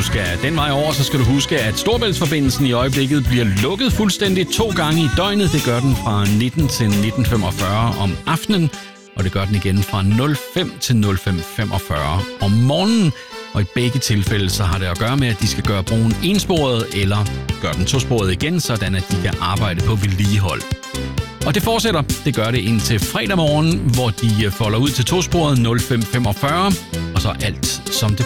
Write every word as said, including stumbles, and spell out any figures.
du skal den vej over, så skal du huske, at Storebæltsforbindelsen i øjeblikket bliver lukket fuldstændig to gange i døgnet. Det gør den fra nitten til nitten femogfyrre om aftenen, og det gør den igen fra nul fem til nul fem femogfyrre om morgenen. Og i begge tilfælde så har det at gøre med, at de skal gøre broen ensporet eller gøre den tosporet igen, sådan at de kan arbejde på vedligehold. Og det fortsætter. Det gør det indtil fredag morgen, hvor de folder ud til tosporet nul fem femogfyrre, og så alt som det